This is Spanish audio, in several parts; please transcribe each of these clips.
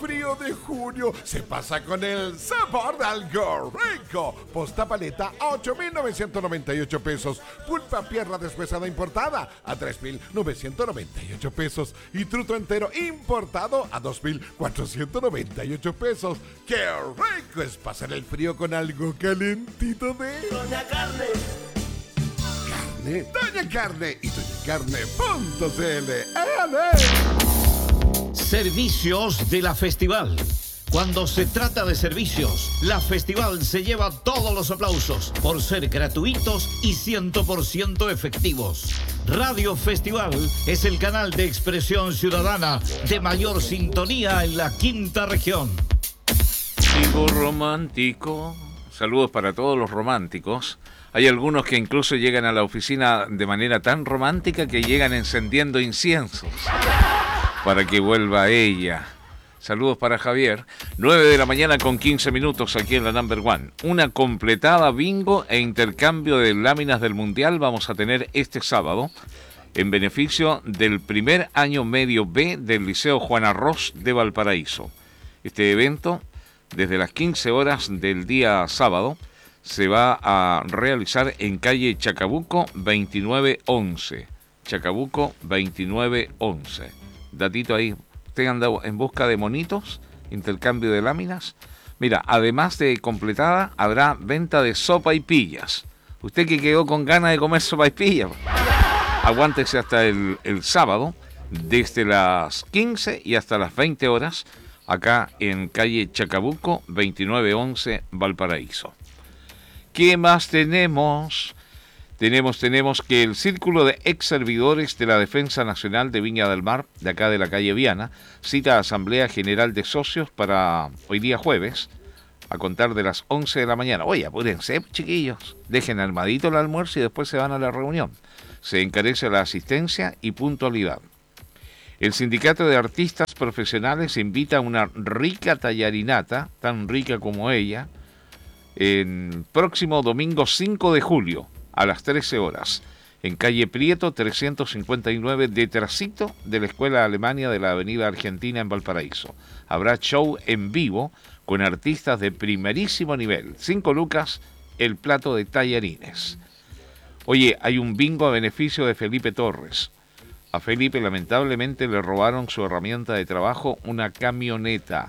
frío de junio se pasa con el sabor de algo rico. Posta paleta a 8,998 pesos. Pulpa pierna deshuesada importada a 3,998 pesos. Y truto entero importado a 2,498 pesos. ¡Qué rico es pasar el frío con algo calentito de Doña Carne! Doña Carne y doñacarne.cl. Servicios de la Festival. Cuando se trata de servicios, la Festival se lleva todos los aplausos por ser gratuitos y 100% efectivos. Radio Festival es el canal de expresión ciudadana de mayor sintonía en la quinta región. Amigo romántico. Saludos para todos los románticos. Hay algunos que incluso llegan a la oficina de manera tan romántica que llegan encendiendo inciensos para que vuelva ella. Saludos para Javier. 9:15 a.m. aquí en la Number One. Una completada bingo e intercambio de láminas del Mundial vamos a tener este sábado en beneficio del primer año medio B del Liceo Juan Arroz de Valparaíso. Este evento, desde las 15 horas del día sábado, se va a realizar en calle Chacabuco 2911. Chacabuco 2911. Datito ahí. ¿Usted anda en busca de monitos? Intercambio de láminas. Mira, además de completada, habrá venta de sopa y pillas. Usted que quedó con ganas de comer sopa y pillas, aguántese hasta el sábado, desde las 15 y hasta las 20 horas, acá en calle Chacabuco 2911, Valparaíso. ¿Qué más tenemos? Tenemos que el Círculo de Ex Servidores de la Defensa Nacional de Viña del Mar, de acá de la calle Viana, cita a Asamblea General de Socios para hoy día jueves, a contar de las 11 de la mañana. Oye, apúrense, chiquillos, dejen armadito el almuerzo y después se van a la reunión. Se encarece la asistencia y puntualidad. El Sindicato de Artistas Profesionales invita a una rica tallarinata, tan rica como ella, el próximo domingo 5 de julio, a las 13 horas, en calle Prieto 359, detrásito de la Escuela Alemania de la Avenida Argentina en Valparaíso. Habrá show en vivo con artistas de primerísimo nivel. 5 lucas el plato de tallarines. Oye, hay un bingo a beneficio de Felipe Torres. A Felipe lamentablemente le robaron su herramienta de trabajo, una camioneta.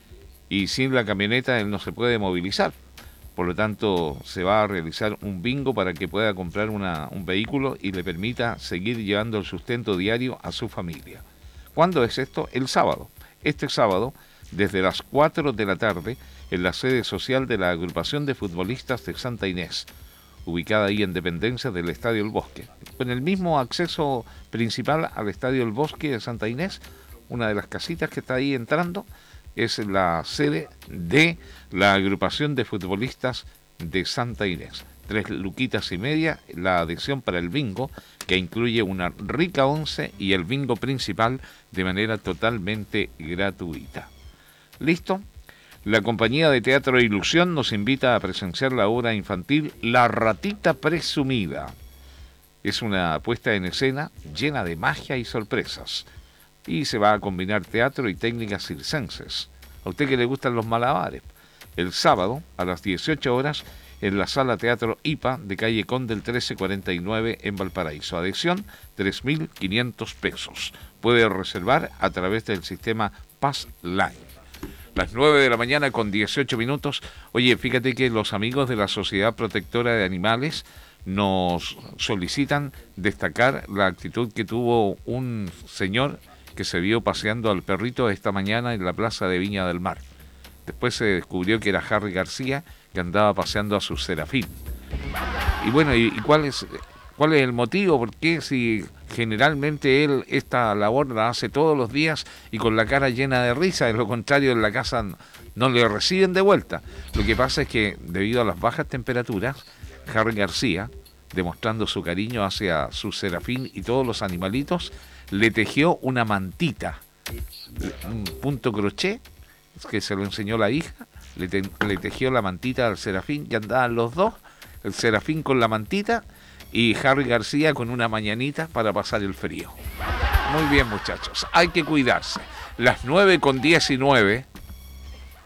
Y sin la camioneta él no se puede movilizar. Por lo tanto, se va a realizar un bingo para que pueda comprar un vehículo y le permita seguir llevando el sustento diario a su familia. ¿Cuándo es esto? El sábado. Este sábado, desde las 4 de la tarde, en la sede social de la Agrupación de Futbolistas de Santa Inés, ubicada ahí en dependencia del Estadio El Bosque. Con el mismo acceso principal al Estadio El Bosque de Santa Inés, una de las casitas que está ahí entrando, es la sede de la Agrupación de Futbolistas de Santa Inés. 3 luquitas y media la adhesión para el bingo, que incluye una rica once y el bingo principal de manera totalmente gratuita. ¿Listo? La compañía de teatro Ilusión nos invita a presenciar la obra infantil La Ratita Presumida. Es una puesta en escena llena de magia y sorpresas. Y se va a combinar teatro y técnicas circenses. A usted que le gustan los malabares. El sábado, a las 18 horas, en la Sala Teatro IPA de calle Conde del 1349 en Valparaíso. Adhesión, 3.500 pesos. Puede reservar a través del sistema Passline. Las 9:18 a.m. Oye, fíjate que los amigos de la Sociedad Protectora de Animales nos solicitan destacar la actitud que tuvo un señor que se vio paseando al perrito esta mañana en la plaza de Viña del Mar. Después se descubrió que era Harry García, que andaba paseando a su Serafín. Y bueno, ¿y cuál es el motivo? ¿Por qué si generalmente él esta labor la hace todos los días y con la cara llena de risa? De lo contrario, en la casa no le reciben de vuelta. Lo que pasa es que debido a las bajas temperaturas, Harry García, demostrando su cariño hacia su Serafín y todos los animalitos, le tejió una mantita, un punto crochet, que se lo enseñó la hija, le tejió la mantita al Serafín, y andaban los dos, el Serafín con la mantita y Harry García con una mañanita para pasar el frío. Muy bien, muchachos. Hay que cuidarse. Las 9:19.